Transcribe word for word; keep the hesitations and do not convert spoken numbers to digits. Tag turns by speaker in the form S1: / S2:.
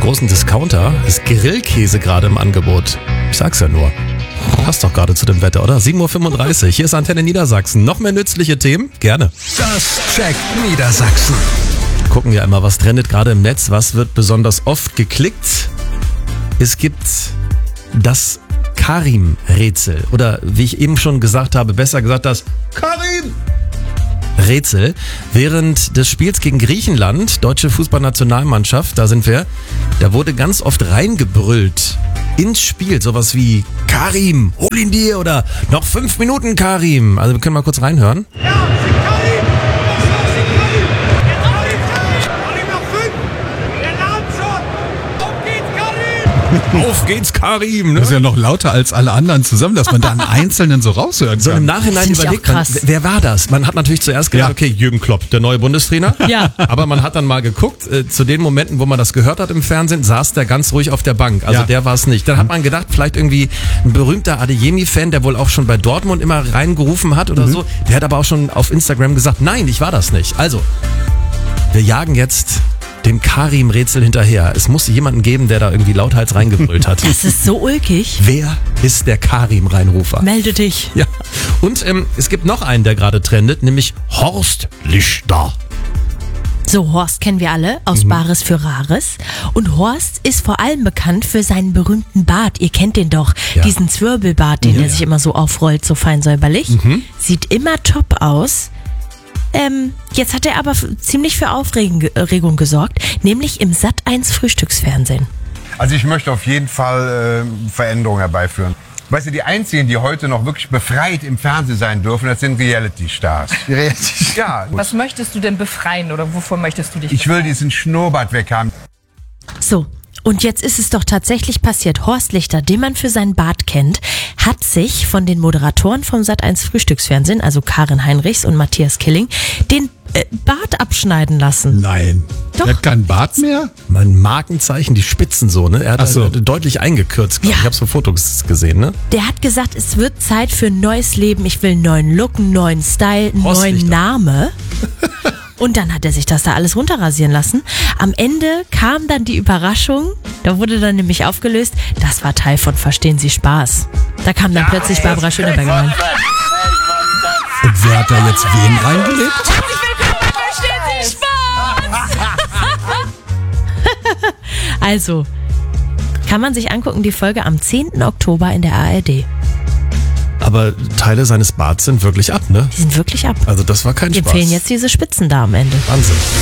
S1: großen Discounter ist Grillkäse gerade im Angebot. Ich sag's ja nur. Passt doch gerade zu dem Wetter, oder? sieben Uhr fünfunddreißig. Hier ist Antenne Niedersachsen. Noch mehr nützliche Themen? Gerne.
S2: Das checkt Niedersachsen.
S1: Gucken wir einmal, was trendet gerade im Netz. Was wird besonders oft geklickt? Es gibt das Karim-Rätsel. Oder wie ich eben schon gesagt habe, besser gesagt das Karim! Rätsel. Während des Spiels gegen Griechenland, deutsche Fußballnationalmannschaft, da sind wir, da wurde ganz oft reingebrüllt ins Spiel. Sowas wie Karim, hol ihn dir oder noch fünf Minuten Karim. Also wir können mal kurz reinhören.
S3: Ja, Karim! Karim! Karim noch fünf! Der naht schon! Auf geht's, Karim!
S1: Auf geht's, Karim! Ne?
S4: Das ist ja noch lauter als alle anderen zusammen, dass man da einen Einzelnen so raushören
S1: So im
S4: kann.
S1: Nachhinein
S5: Find ich
S1: überlegt
S5: auch
S1: man,
S5: krass.
S1: wer war das? Man hat natürlich zuerst gedacht,
S4: Ja.
S1: okay, Jürgen Klopp, der neue Bundestrainer.
S5: Ja.
S1: Aber man hat dann mal geguckt, äh, zu den Momenten, wo man das gehört hat im Fernsehen, saß der ganz ruhig auf der Bank. Also
S4: Ja.
S1: der war es nicht. Dann hat man gedacht, vielleicht irgendwie ein berühmter Adeyemi-Fan, der wohl auch schon bei Dortmund immer reingerufen hat oder so. Der hat aber auch schon auf Instagram gesagt, nein, ich war das nicht. Also, wir jagen jetzt dem Karim-Rätsel hinterher. Es muss jemanden geben, der da irgendwie lauthals reingebrüllt hat.
S5: Das ist so ulkig.
S1: Wer ist der Karim-Reinrufer?
S5: Melde dich.
S1: Ja, und ähm, es gibt noch einen, der gerade trendet, nämlich Horst Lichter.
S5: So, Horst kennen wir alle aus Bares für Rares. Und Horst ist vor allem bekannt für seinen berühmten Bart. Ihr kennt den doch.
S1: Ja.
S5: Diesen Zwirbelbart, den er sich immer so aufrollt, so fein säuberlich. Sieht immer top aus. Ähm, jetzt hat er aber f- ziemlich für Aufregung gesorgt, nämlich im Sat eins Frühstücksfernsehen.
S6: Also ich möchte auf jeden Fall äh, Veränderungen herbeiführen. Weißt du, die einzigen, die heute noch wirklich befreit im Fernsehen sein dürfen, das sind Reality-Stars. Ja,
S7: Was möchtest du denn befreien oder wovor möchtest du dich
S6: ich will diesen Schnurrbart weghaben.
S5: So, und jetzt ist es doch tatsächlich passiert. Horst Lichter, den man für seinen Bart kennt, hat sich von den Moderatoren vom Sat eins Frühstücksfernsehen, also Karin Heinrichs und Matthias Killing, den äh, Bart abschneiden lassen.
S4: Nein.
S5: Doch.
S4: Der hat keinen Bart mehr?
S1: Mein Markenzeichen, die Spitzen so, ne? Er hat
S4: Ach so.
S1: äh, deutlich eingekürzt. glaub
S5: Ja.
S1: Ich habe so Fotos gesehen, ne?
S5: Der hat gesagt, es wird Zeit für ein neues Leben. Ich will einen neuen Look, einen neuen Style, einen
S1: Horst
S5: neuen
S1: Lichter.
S5: Name. Und dann hat er sich das da alles runterrasieren lassen. Am Ende kam dann die Überraschung. Da wurde dann nämlich aufgelöst, das war Teil von Verstehen Sie Spaß. Da kam dann plötzlich Barbara Schöneberger rein.
S4: Und wer hat da jetzt wen reingelegt?
S7: Verstehen Sie Spaß?
S5: Also, kann man sich angucken, die Folge am zehnten Oktober in der A R D.
S1: Aber Teile seines Barts sind wirklich ab, ne?
S5: Die sind wirklich ab.
S1: Also das war kein
S5: Wir
S1: Spaß.
S5: fehlen jetzt diese Spitzen da am Ende.
S1: Wahnsinn.